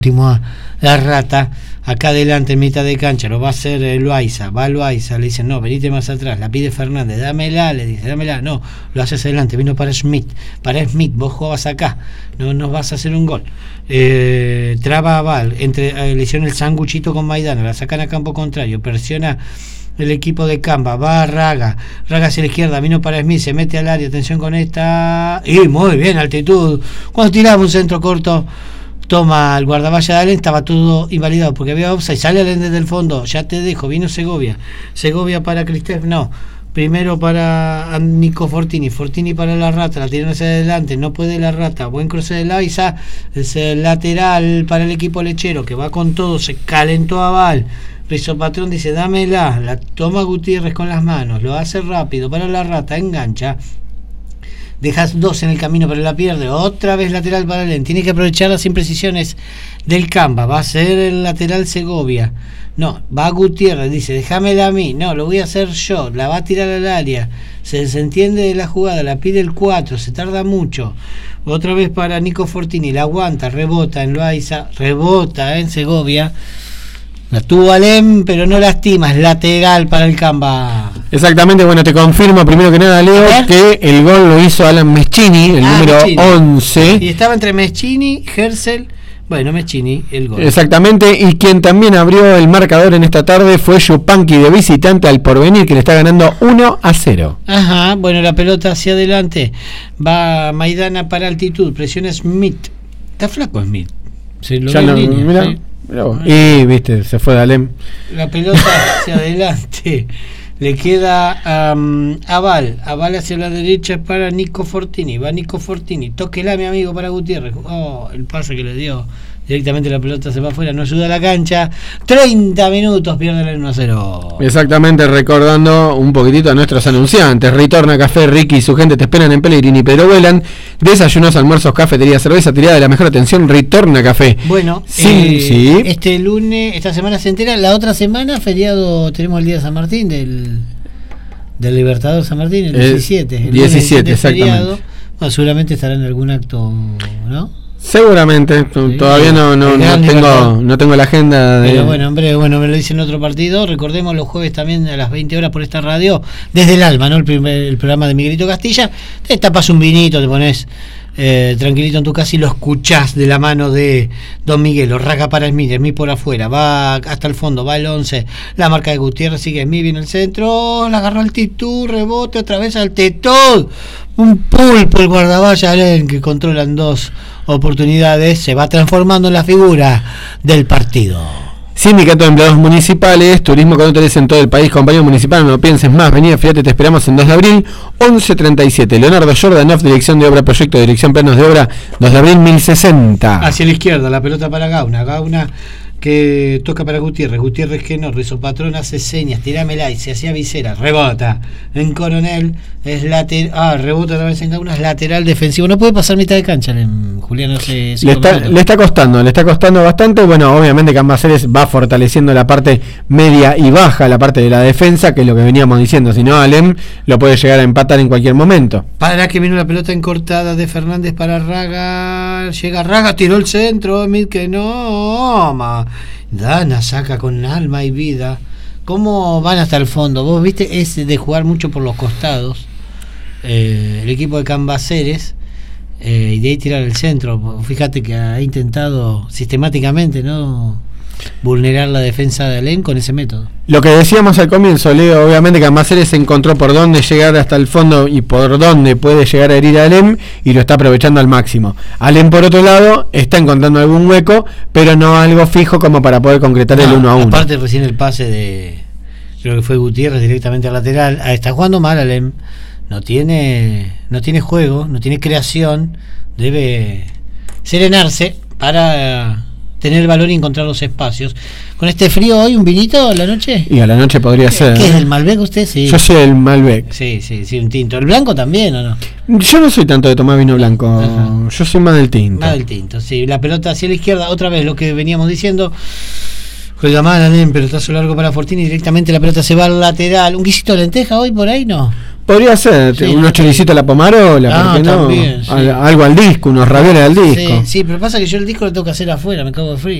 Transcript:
la Rata, acá adelante en mitad de cancha, lo va a hacer Loaiza, va Loaiza, le dicen no, venite más atrás, la pide Fernández, dámela, le dice, dámela, no, lo haces adelante, vino para Smith, vos jugabas acá, no nos vas a hacer un gol, traba a Val, le hicieron el sanguchito con Maidana, la sacan a campo contrario, presiona el equipo de Camba, va a Raga hacia la izquierda, vino para Smith, se mete al área, atención con esta, y muy bien, altitud, cuando tiraba un centro corto, toma el guardavalla de Allen, estaba todo invalidado porque había offside, sale Allen desde el fondo, ya te dejo, vino Segovia para Cristef, no, primero para Nico Fortini para la Rata, la tiran hacia adelante, no puede la Rata, buen cruce de Loaiza, es el lateral para el equipo lechero que va con todo, se calentó a Val, Rizzo Patrón dice dámela, la toma Gutiérrez con las manos, lo hace rápido para la Rata, engancha, dejas dos en el camino pero la pierde, otra vez lateral para Allen, tiene que aprovechar las imprecisiones del Camba, va a ser el lateral Segovia, no, va Gutiérrez, dice déjamela a mí, no, lo voy a hacer yo, la va a tirar al área, se desentiende de la jugada, la pide el 4, se tarda mucho, otra vez para Nico Fortini, la aguanta, rebota en Loaiza, rebota en Segovia, la tuvo Alem, pero no lastima, es lateral para el Camba. Exactamente, bueno, te confirmo primero que nada, Leo, que el gol lo hizo Alan Meschini, el número Meschini. 11. Y estaba entre Meschini, Hersel, bueno, Meschini, el gol. Exactamente, y quien también abrió el marcador en esta tarde fue Yupanqui de visitante al Porvenir, que le está ganando 1-0. Ajá, bueno, la pelota hacia adelante, va Maidana para altitud, presiona Smith. Está flaco Smith. Se lo ya ve no, en línea, mira, ¿sí? Y viste, se fue de Alem. La pelota hacia adelante le queda a Val hacia la derecha para Nico Fortini, va Nico Fortini, tóquela mi amigo para Gutiérrez, el pase que le dio, directamente la pelota se va afuera, no ayuda a la cancha, 30 minutos, pierde el 1-0. Exactamente, recordando un poquitito a nuestros anunciantes, Ritorna Café, Ricky y su gente te esperan en Pellegrini, pero vuelan, desayunos, almuerzos, cafetería, cerveza, tirada de la mejor atención, Ritorna Café. Bueno, sí. Este lunes, esta semana se entera, la otra semana, feriado, tenemos el día de San Martín, del Libertador San Martín, el 17. El 17, exactamente. Feriado. Bueno, seguramente estará en algún acto, ¿no? Seguramente, sí, todavía no tengo la agenda pero bueno, hombre, me lo dice en otro partido. Recordemos los jueves también a las 20 horas por esta radio, desde el alma, ¿no? El programa de Miguelito Castilla. Te tapas un vinito, te pones tranquilito en tu casa y lo escuchás de la mano de Don Miguel. Raca para Smith por afuera, va hasta el fondo, va el 11, la marca de Gutiérrez, sigue Smith, viene el centro, la agarró altitud, rebote otra vez al tetón, un pulpo el guardavalla Allen, que controlan dos oportunidades, se va transformando en la figura del partido. Sindicato de Empleados Municipales, turismo con hoteles en todo el país, compañía municipal, no pienses más, venía, fíjate, te esperamos en 2 de abril, 1137, Leonardo Jordanov, dirección de obra, proyecto de dirección, planos de obra, 2 de abril 1060. Hacia la izquierda, la pelota para Gauna que toca para Gutiérrez que no, Rizzo Patrón hace señas, tirámela y se hacía visera, rebota en Coronel, es lateral, rebota otra vez en Gauna, es lateral defensivo, no puede pasar mitad de cancha, Julián, hace le está costando bastante. Bueno, obviamente Cambaceres va fortaleciendo la parte media y baja, la parte de la defensa, que es lo que veníamos diciendo, si no Alem lo puede llegar a empatar en cualquier momento. Para que vino la pelota encortada de Fernández para Raga, llega Raga, tiró el centro, Smith que no, Dana saca con alma y vida. ¿Cómo van hasta el fondo? Vos viste, es de jugar mucho por los costados, el equipo de Cambaceres, y de ahí tirar el centro. Fíjate que ha intentado sistemáticamente, ¿no?, vulnerar la defensa de Alem con ese método. Lo que decíamos al comienzo, Leo, obviamente que Cambaceres encontró por dónde llegar hasta el fondo y por dónde puede llegar a herir a Alem, y lo está aprovechando al máximo. Alem, por otro lado, está encontrando algún hueco, pero no algo fijo como para poder concretar el 1-1. Aparte, recién el pase de, creo que fue Gutiérrez directamente al lateral, está jugando mal Alem, no tiene juego, no tiene creación, debe serenarse para tener valor y encontrar los espacios. Con este frío hoy, ¿un vinito a la noche? Y a la noche podría ser. ¿Qué es el Malbec usted? Sí. Yo soy el Malbec. Sí, un tinto. ¿El blanco también o no? Yo no soy tanto de tomar vino blanco. Ajá. Yo soy más del tinto. Más del tinto, sí. La pelota hacia la izquierda, otra vez lo que veníamos diciendo. Juega mal, pelotazo largo para Fortini, directamente la pelota se va al lateral. ¿Un guisito de lenteja hoy por ahí? No. Podría ser, Sí, unos choricitos a la pomarola, ¿por qué no? También, sí. Algo al disco, unos ravioles al disco. Sí, pero pasa que yo el disco lo tengo que hacer afuera, me cago de frío.